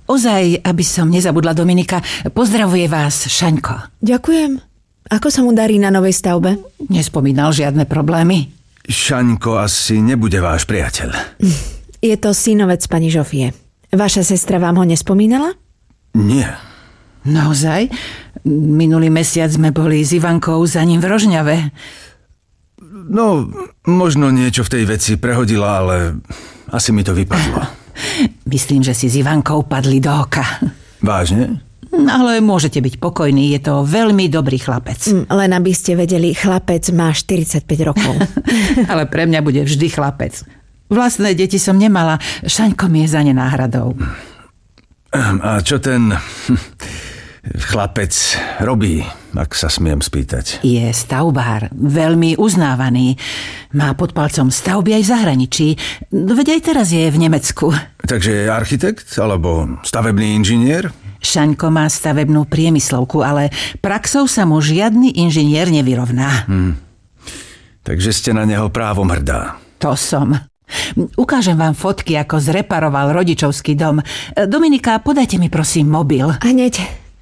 Ozaj, aby som nezabudla, Dominika, pozdravuje vás Šaňko. Ďakujem. Ako sa mu darí na novej stavbe? Nespomínal žiadne problémy. Šaňko asi nebude váš priateľ. Je to synovec pani Žofie. Vaša sestra vám ho nespomínala? Nie. Naozaj? Minulý mesiac sme boli s Ivankou za ním v Rožňave. No, možno niečo v tej veci prehodila, ale asi mi to vypadlo. Myslím, že si s Ivankou padli do oka. Vážne? Ale môžete byť pokojní, je to veľmi dobrý chlapec. Len aby ste vedeli, chlapec má 45 rokov. Ale pre mňa bude vždy chlapec. Vlastné deti som nemala, Šaňko mi je za ne náhradou. A čo ten chlapec robí, ak sa smiem spýtať? Je stavbár, veľmi uznávaný. Má pod palcom stavby aj v zahraničí. Veď aj teraz je v Nemecku. Takže je architekt alebo stavebný inžinier? Šaňko má stavebnú priemyslovku, ale praxou sa mu žiadny inžinier nevyrovná. Takže ste na neho právom hrdá. To som. Ukážem vám fotky, ako zreparoval rodičovský dom. Dominika, podajte mi prosím mobil. Hneď.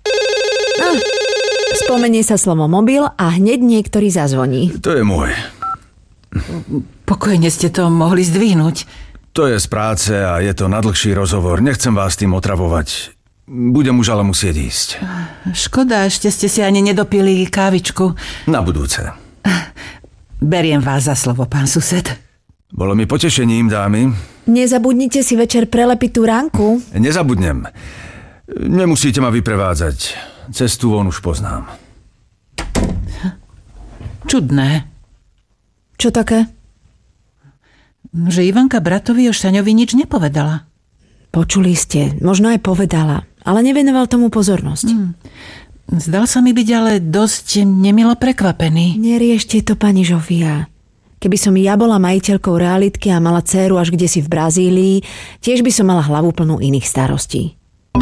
Spomenie sa slovo mobil a hneď niektorý zazvoní. To je môj. Pokojne ste to mohli zdvihnúť. To je z práce a je to na dlhší rozhovor. Nechcem vás tým otravovať. Budem už ale musieť ísť. Škoda, ešte ste si ani nedopili kávičku. Na budúce. Beriem vás za slovo, pán sused. Bolo mi potešením, dámy. Nezabudnite si večer prelepiť tú ránku. Nezabudnem. Nemusíte ma vyprevádzať. Cestu von už poznám. Čudné. Čo také? Že Ivanka bratovi o Šaňovi nič nepovedala. Počuli ste, možno aj povedala, ale nevenoval tomu pozornosť. Zdal sa mi byť ale dosť nemilo prekvapený. Neriešte to, pani Žofia. Keby som ja bola majiteľkou realitky a mala dcéru až kdesi v Brazílii, tiež by som mala hlavu plnú iných starostí.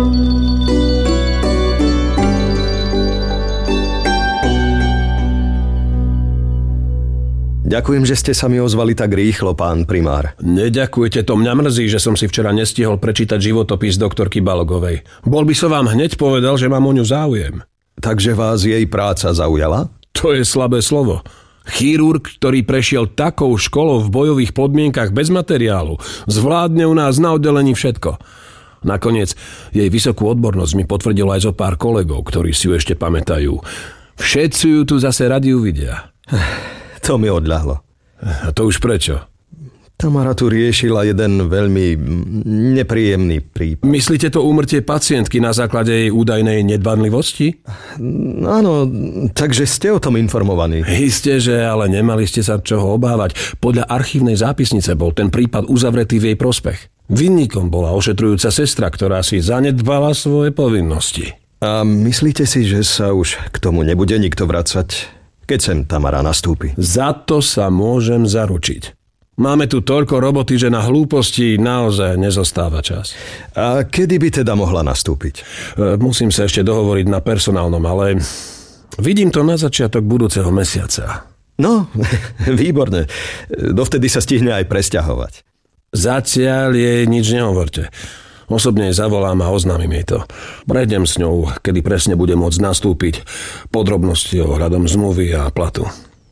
Ďakujem, že ste sa mi ozvali tak rýchlo, pán primár. Neďakujte, to mňa mrzí, že som si včera nestihol prečítať životopis doktorky Balogovej. Bol by som vám hneď povedal, že mám o ňu záujem. Takže vás jej práca zaujala? To je slabé slovo. Chirurg, ktorý prešiel takou školou v bojových podmienkach bez materiálu, zvládne u nás na oddelení všetko. Nakoniec jej vysokú odbornosť mi potvrdilo aj zo pár kolegov, ktorí si ju ešte pamätajú. Všetci ju tu zase radi uvidia. To mi odľahlo. A to už prečo? Tamara tu riešila jeden veľmi nepríjemný prípad. Myslíte to úmrtie pacientky na základe jej údajnej nedbanlivosti? Áno, takže ste o tom informovaní. Isté, že ale nemali ste sa čoho obávať. Podľa archívnej zápisnice bol ten prípad uzavretý v jej prospech. Vinníkom bola ošetrujúca sestra, ktorá si zanedbala svoje povinnosti. A myslíte si, že sa už k tomu nebude nikto vracať, keď sem Tamara nastúpi? Za to sa môžem zaručiť. Máme tu toľko roboty, že na hlúposti naozaj nezostáva čas. A kedy by teda mohla nastúpiť? Musím sa ešte dohovoriť na personálnom, ale vidím to na začiatok budúceho mesiaca. No, výborne. Dovtedy sa stihne aj presťahovať. Zatiaľ jej nič nehovorte. Osobne jej zavolám a oznámim jej to. Prejdem s ňou, kedy presne bude môcť nastúpiť. Podrobnosti ohľadom zmluvy a platu.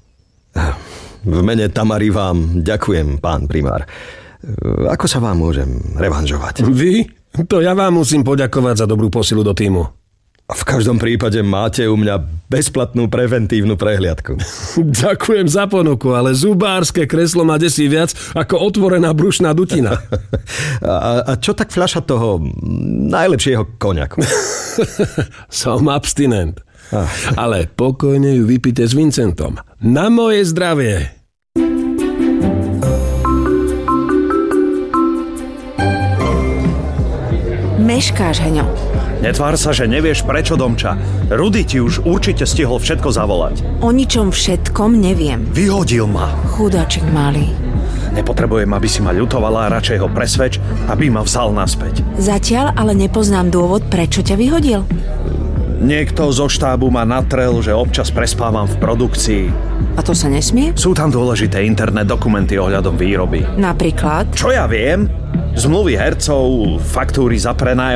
V mene Tamary vám ďakujem, pán primár. Ako sa vám môžem revanžovať? Vy? To ja vám musím poďakovať za dobrú posilu do tímu. V každom prípade máte u mňa bezplatnú preventívnu prehliadku. Ďakujem za ponuku, ale zubárske kreslo má desí viac ako otvorená brušná dutina. A čo tak fľaša toho najlepšieho koňaku? Som abstinent. Ale pokojne ju vypite s Vincentom. Na moje zdravie. Meškáš, Heňo. Netvár sa, že nevieš prečo, Domča. Rudy ti už určite stihol všetko zavolať. O ničom všetkom neviem. Vyhodil ma. Chudáčik malý. Nepotrebujem, aby si ma ľutovala, radšej ho presvedč, aby ma vzal naspäť. Zatiaľ ale nepoznám dôvod, prečo ťa vyhodil. Niekto zo štábu ma natrel, že občas prespávam v produkcii. A to sa nesmie? Sú tam dôležité interné dokumenty ohľadom výroby. Napríklad? Čo ja viem? Zmluvy hercov, faktúry za prenájom.